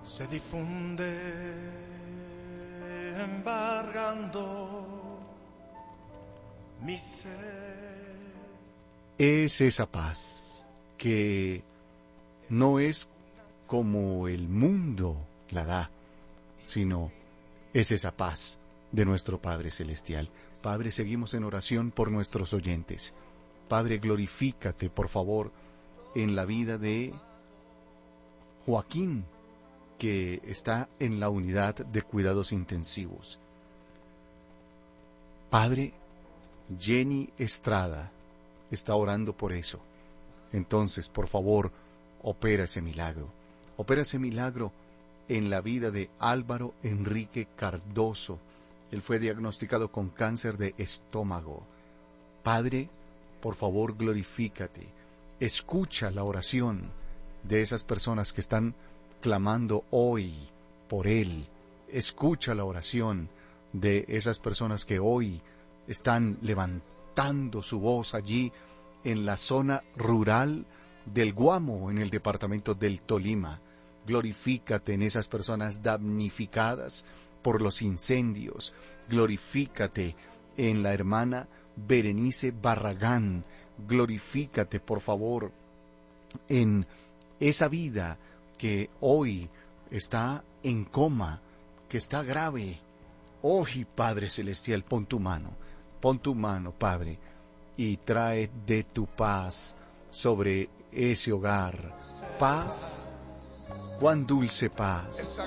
se difunde embargando mi ser. Es esa paz que no es como el mundo la da, sino es esa paz de nuestro Padre Celestial. Padre, seguimos en oración por nuestros oyentes. Padre, glorifícate, por favor, en la vida de Joaquín, que está en la unidad de cuidados intensivos. Padre, Jenny Estrada está orando por eso. Entonces, por favor, opera ese milagro. Opera ese milagro en la vida de Álvaro Enrique Cardoso. Él fue diagnosticado con cáncer de estómago. Padre, por favor, glorifícate. Escucha la oración de esas personas que están clamando hoy por él. Escucha la oración de esas personas que hoy están levantando su voz allí en la zona rural del Guamo, en el departamento del Tolima. Glorifícate en esas personas damnificadas por los incendios. Glorifícate en la hermana Berenice Barragán. Glorifícate, por favor, en esa vida que hoy está en coma, que está grave. Oh, Padre Celestial, pon tu mano, Padre, y trae de tu paz sobre ese hogar. Paz, cuán dulce paz.